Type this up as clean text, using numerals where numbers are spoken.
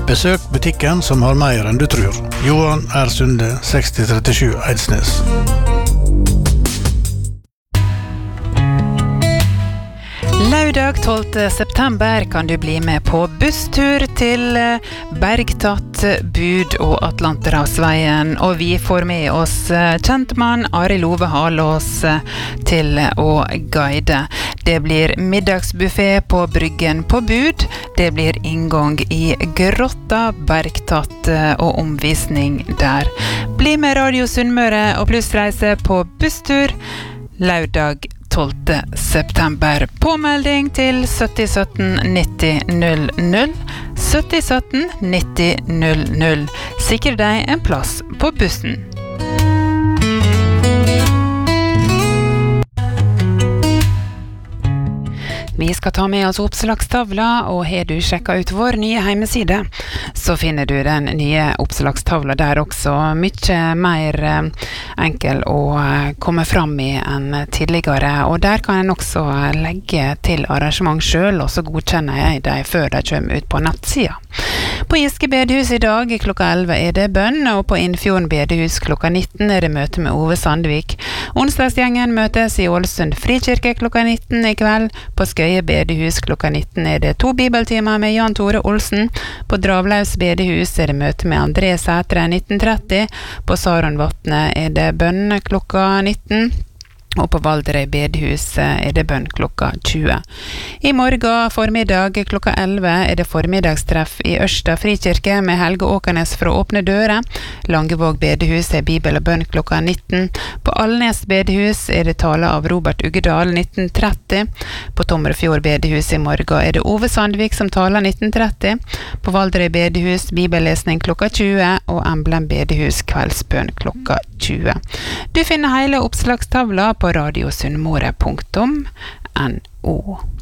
Besøk butikken som har mer enn du tror. Johan R. Sunde, 6037 Eidsnes. Lørdag 12. september kan du bli med på busstur til Bergtatt, Bud og Atlanterhavsveien, og vi får med oss kjentmann Arild Ove Halås til å guide. Det blir middagsbuffet på Bryggen på Bud, det blir inngang i Grotta, Bergtatt og omvisning der. Bli med Radio Sunnmøre og Plussreise på busstur lørdag 12. september. Påmelding til 7017 90 00. 7017 90 00. Sikre deg en plass på bussen. Vi skal ta med oss oppslagstavla, og har du sjekket ut vår nye hjemmeside, så finner du den nye oppslagstavla der også. Mye mer enkel å komme fram i enn tidligere, og der kan en også legge til arrangement selv, og så godkjenner jeg dem før de kommer ut på nettsida. På Giske bedehus i dag klokka 11 er det bønn, og på Innfjorden bedehus klokka 19 er det møte med Ove Sandvik. Onsdagsgjengen møtes i Ålesund Frikirke klokka 19 i kveld. På Skøye bedehus klokka 19 er det 2 bibeltimer med Jan Tore Olsen. På Dravlaus bedehus er det møte med André Sætre 1930. På Saronvatne er det bønn klokka 19. Og på Valderøy bedehus er det bønn klokka 20. I morgen formiddag klokka 11 er det formiddagstreff i Ørsta Frikirke med Helge Åkernes fra Åpne Dører. Langevåg bedehus er bibel og bønn klokka 19. På Alnes bedehus er det tale av Robert Uggedal 1930. På Tomrefjord bedehus i morgen er det Ove Sandvik som taler 1930. På Valderøy bedehus bibellesning klokka 20 og Emblem bedehus kveldsbønn klokka 20. Du finner hele oppslagstavla på radiosunnmøre.no.